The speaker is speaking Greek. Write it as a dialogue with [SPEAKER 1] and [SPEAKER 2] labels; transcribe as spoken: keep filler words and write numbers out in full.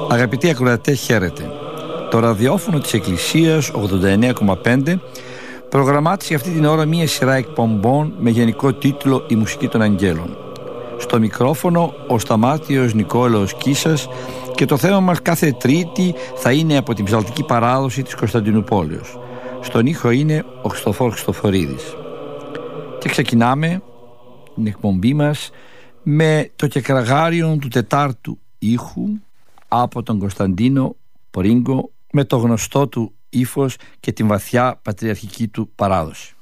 [SPEAKER 1] Αγαπητοί ακροατές, χαίρετε. Το ραδιόφωνο της Εκκλησίας ογδόντα εννέα κόμμα πέντε προγραμμάτισε αυτή την ώρα μία σειρά εκπομπών με γενικό τίτλο «Η μουσική των αγγέλων». Στο μικρόφωνο ο Σταμάτιος Νικόλαος Κίσας και το θέμα μας κάθε Τρίτη θα είναι από την ψαλτική παράδοση της Κωνσταντινουπόλεως. Στον ήχο είναι ο Χριστοφόρος Χριστοφορίδης. Και ξεκινάμε την εκπομπή μας με το κεκραγάριον του τετάρτου ήχου από τον Κωνσταντίνο Πορίνγκο, με το γνωστό του ύφος και την βαθιά πατριαρχική του παράδοση.